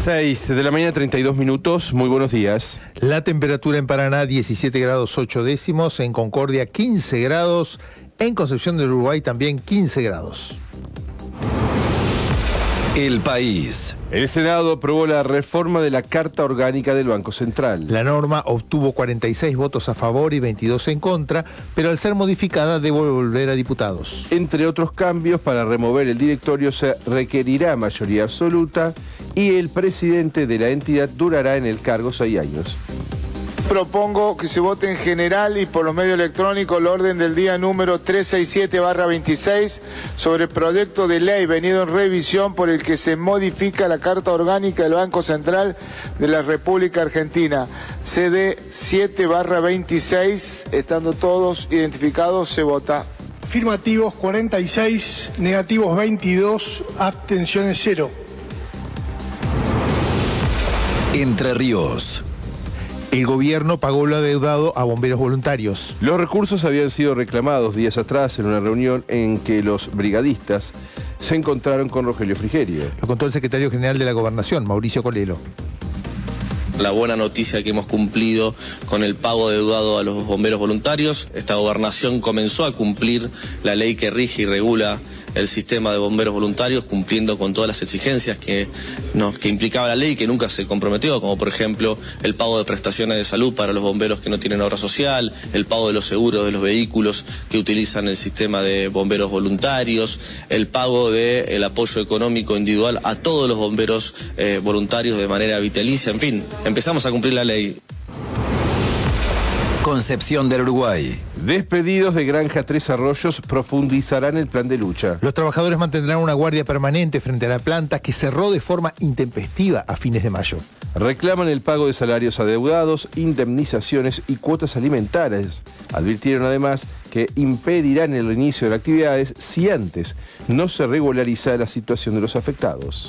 6 de la mañana, 32 minutos. Muy buenos días. La temperatura en Paraná, 17 grados 8 décimos. En Concordia, 15 grados. En Concepción del Uruguay, también 15 grados. El País. El Senado aprobó la reforma de la Carta Orgánica del Banco Central. La norma obtuvo 46 votos a favor y 22 en contra, pero al ser modificada debe volver a diputados. Entre otros cambios, para remover el directorio se requerirá mayoría absoluta y el presidente de la entidad durará en el cargo 6 años. Propongo que se vote en general y por los medios electrónicos el orden del día número 367/26 sobre el proyecto de ley venido en revisión por el que se modifica la Carta Orgánica del Banco Central de la República Argentina. CD 7/26, estando todos identificados, se vota. Afirmativos 46, negativos 22, abstenciones 0. Entre Ríos. El gobierno pagó lo adeudado a bomberos voluntarios. Los recursos habían sido reclamados días atrás en una reunión en que los brigadistas se encontraron con Rogelio Frigerio. Lo contó el secretario general de la Gobernación, Mauricio Colelo. La buena noticia que hemos cumplido con el pago deudado a los bomberos voluntarios. Esta gobernación comenzó a cumplir la ley que rige y regula el sistema de bomberos voluntarios, cumpliendo con todas las exigencias que implicaba la ley y que nunca se comprometió, como por ejemplo el pago de prestaciones de salud para los bomberos que no tienen obra social, el pago de los seguros de los vehículos que utilizan el sistema de bomberos voluntarios, el pago del apoyo económico individual a todos los bomberos voluntarios de manera vitalicia. En fin, empezamos a cumplir la ley. Concepción del Uruguay. Despedidos de Granja Tres Arroyos profundizarán el plan de lucha. Los trabajadores mantendrán una guardia permanente frente a la planta que cerró de forma intempestiva a fines de mayo. Reclaman el pago de salarios adeudados, indemnizaciones y cuotas alimentarias. Advirtieron además que impedirán el reinicio de las actividades si antes no se regulariza la situación de los afectados.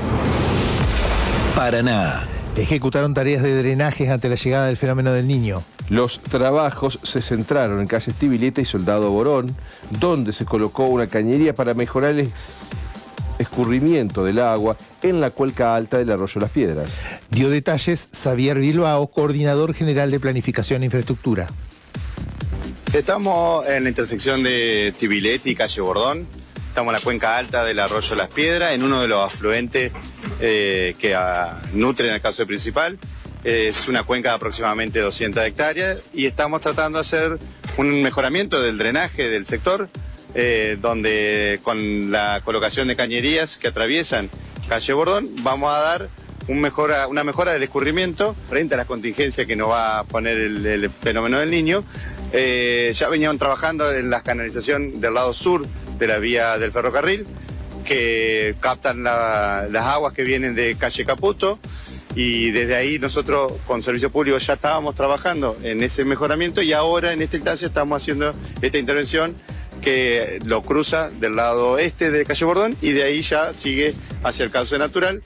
Paraná. Ejecutaron tareas de drenajes ante la llegada del fenómeno del Niño. Los trabajos se centraron en calles Tibileta y Soldado Borón, donde se colocó una cañería para mejorar el escurrimiento del agua en la cuenca alta del arroyo Las Piedras. Dio detalles Xavier Bilbao, coordinador general de Planificación e Infraestructura. Estamos en la intersección de Tibileta y calle Bordón. Estamos en la cuenca alta del arroyo Las Piedras, en uno de los afluentes que nutren el cauce principal. Es una cuenca de aproximadamente 200 hectáreas y estamos tratando de hacer un mejoramiento del drenaje del sector, donde con la colocación de cañerías que atraviesan calle Bordón vamos a dar una mejora del escurrimiento frente a las contingencias que nos va a poner el fenómeno del Niño. Ya venían trabajando en la canalización del lado sur de la vía del ferrocarril, que captan las aguas que vienen de calle Caputo, y desde ahí nosotros con Servicio Público ya estábamos trabajando en ese mejoramiento y ahora en esta instancia estamos haciendo esta intervención que lo cruza del lado este de calle Bordón y de ahí ya sigue hacia el cauce natural.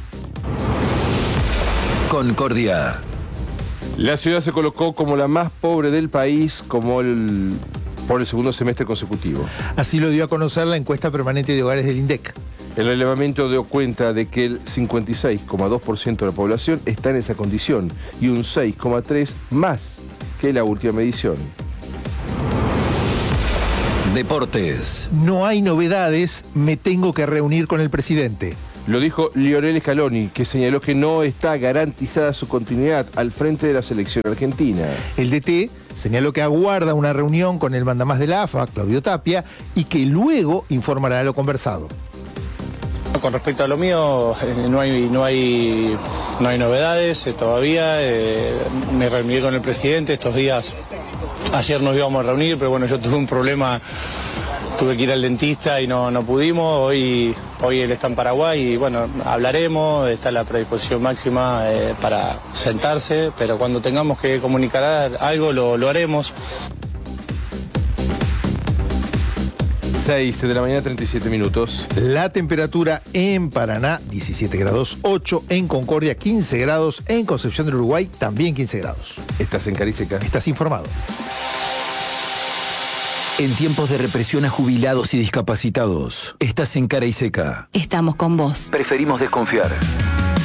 Concordia. La ciudad se colocó como la más pobre del país por el segundo semestre consecutivo. Así lo dio a conocer la encuesta permanente de hogares del INDEC. El relevamiento dio cuenta de que el 56,2% de la población está en esa condición y un 6,3% más que la última medición. Deportes. No hay novedades, me tengo que reunir con el presidente. Lo dijo Lionel Scaloni, que señaló que no está garantizada su continuidad al frente de la selección argentina. El DT señaló que aguarda una reunión con el mandamás de la AFA, Claudio Tapia, y que luego informará lo conversado. Con respecto a lo mío, no hay novedades todavía. Me reuní con el presidente estos días. Ayer nos íbamos a reunir, pero bueno, yo tuve un problema, tuve que ir al dentista y no pudimos. Hoy él está en Paraguay y bueno, hablaremos, está la predisposición máxima para sentarse, pero cuando tengamos que comunicar algo lo haremos. 6 de la mañana, 37 minutos. La temperatura en Paraná, 17 grados 8, en Concordia 15 grados, en Concepción del Uruguay también 15 grados. Estás en Cariseca. Estás informado. En tiempos de represión a jubilados y discapacitados, estás en Cara y Seca. Estamos con vos. Preferimos desconfiar.